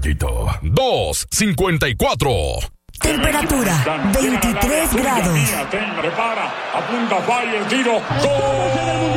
poquito. 2:54. Temperatura 23 grados. Prepara, apunta, falla el tiro. ¡Gol!